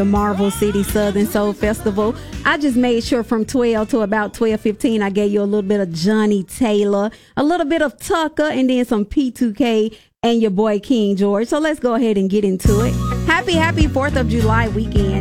the Marvel City Southern Soul Festival. I just made sure from 12 to about 12:15 I gave you a little bit of Johnny Taylor, a little bit of Tucker, and then some P2K and your boy King George. So let's go ahead and get into it. Happy 4th of July weekend.